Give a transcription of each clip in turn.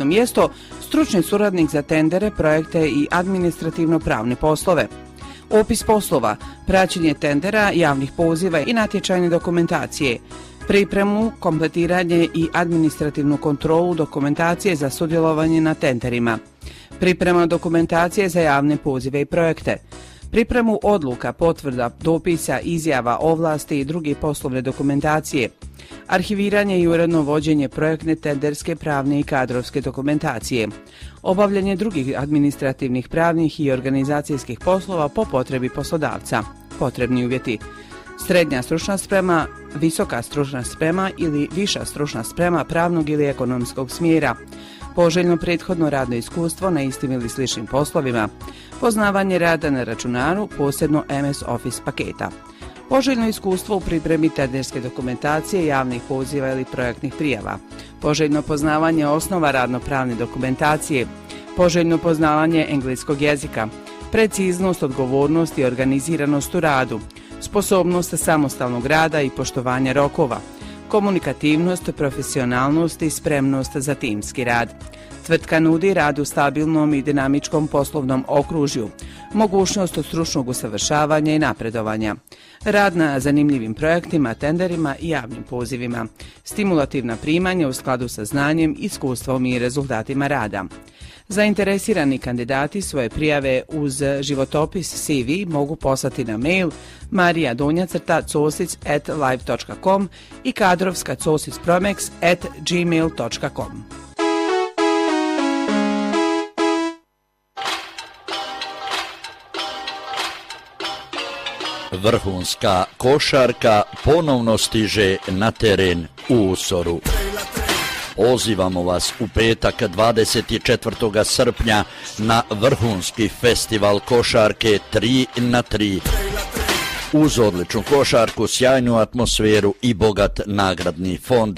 radno mjesto stručni suradnik za tendere, projekte i administrativno-pravne poslove. Opis poslova, praćenje tendera, javnih poziva i natječajne dokumentacije, pripremu, kompletiranje i administrativnu kontrolu dokumentacije za sudjelovanje na tenderima, priprema dokumentacije za javne pozive i projekte, pripremu odluka, potvrda, dopisa, izjava, ovlasti i druge poslovne dokumentacije, arhiviranje i uredno vođenje projektne, tenderske, pravne i kadrovske dokumentacije, obavljanje drugih administrativnih, pravnih i organizacijskih poslova po potrebi poslodavca. Potrebni uvjeti: srednja stručna sprema, visoka stručna sprema ili viša stručna sprema pravnog ili ekonomskog smjera, poželjno prethodno radno iskustvo na istim ili sličnim poslovima, poznavanje rada na računaru, posebno MS Office paketa, poželjno iskustvo u pripremi tenderske dokumentacije, javnih poziva ili projektnih prijava, poželjno poznavanje osnova radno-pravne dokumentacije, poželjno poznavanje engleskog jezika, preciznost, odgovornost i organiziranost u radu, sposobnost samostalnog rada i poštovanja rokova, komunikativnost, profesionalnost i spremnost za timski rad. Tvrtka nudi rad u stabilnom i dinamičkom poslovnom okružju, mogućnost stručnog usavršavanja i napredovanja, rad na zanimljivim projektima, tenderima i javnim pozivima, stimulativna primanja u skladu sa znanjem, iskustvom i rezultatima rada. Zainteresirani kandidati svoje prijave uz životopis CV mogu poslati na mail marijadonja_cosic@live.com i kadrovska_cosicpromex@gmail.com. Vrhunska košarka ponovno stiže na teren u Usoru. Pozivamo vas u petak 24. srpnja na vrhunski festival košarke 3x3. Uz odličnu košarku, sjajnu atmosferu i bogat nagradni fond,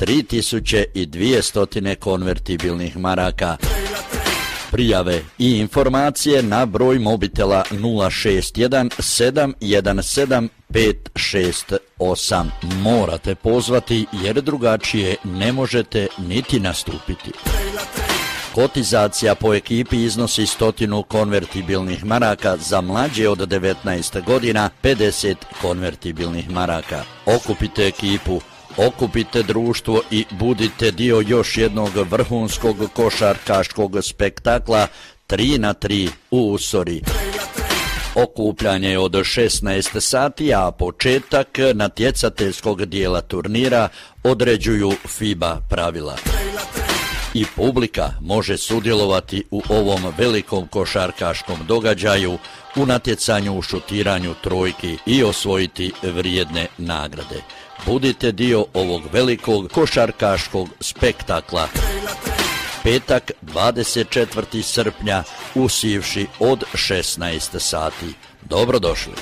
3200 konvertibilnih maraka. Prijave i informacije na broj mobitela 061 717 568. Morate pozvati jer drugačije ne možete niti nastupiti. Kotizacija po ekipi iznosi 100 konvertibilnih maraka, za mlađe od 19 godina 50 konvertibilnih maraka. Okupite ekipu, okupite društvo i budite dio još jednog vrhunskog košarkaškog spektakla 3x3 u Usori. Okupljanje je od 16 sati, a početak natjecateljskog dijela turnira određuju FIBA pravila. I publika može sudjelovati u ovom velikom košarkaškom događaju u natjecanju u šutiranju trojki i osvojiti vrijedne nagrade. Budite dio ovog velikog košarkaškog spektakla. Petak 24. srpnja usivši od 16 sati. Dobrodošli.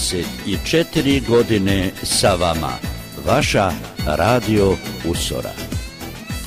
...34 godine sa vama. Vaša Radio Usora.